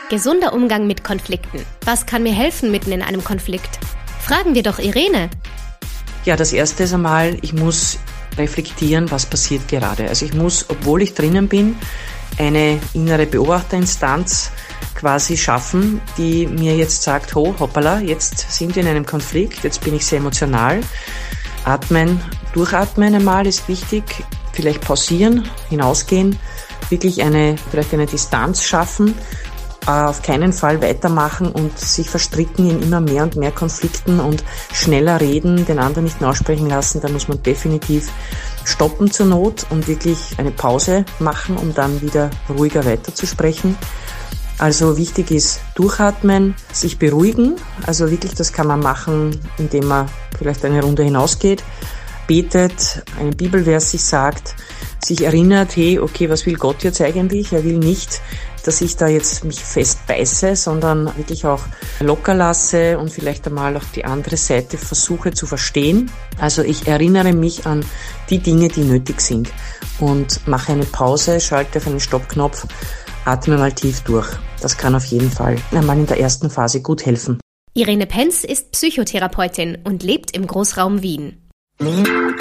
Gesunder Umgang mit Konflikten. Was kann mir helfen mitten in einem Konflikt? Fragen wir doch Irene. Ja, das Erste ist einmal, ich muss reflektieren, was passiert gerade. Also ich muss, obwohl ich drinnen bin, eine innere Beobachterinstanz quasi schaffen, die mir jetzt sagt, hoppala, jetzt sind wir in einem Konflikt, jetzt bin ich sehr emotional. Atmen, durchatmen einmal ist wichtig, vielleicht pausieren, hinausgehen, wirklich vielleicht eine Distanz schaffen, auf keinen Fall weitermachen und sich verstricken in immer mehr und mehr Konflikten und schneller reden, den anderen nicht mehr aussprechen lassen. Da muss man definitiv stoppen zur Not und wirklich eine Pause machen, um dann wieder ruhiger weiterzusprechen. Also wichtig ist durchatmen, sich beruhigen. Also wirklich, das kann man machen, indem man vielleicht eine Runde hinausgeht, betet, einen Bibelvers sich sagt, sich erinnert, hey, okay, was will Gott jetzt eigentlich? Er will nicht, dass ich da jetzt mich festbeiße, sondern wirklich auch locker lasse und vielleicht einmal auch die andere Seite versuche zu verstehen. Also ich erinnere mich an die Dinge, die nötig sind und mache eine Pause, schalte auf einen Stoppknopf, atme mal tief durch. Das kann auf jeden Fall einmal in der ersten Phase gut helfen. Irene Penz ist Psychotherapeutin und lebt im Großraum Wien.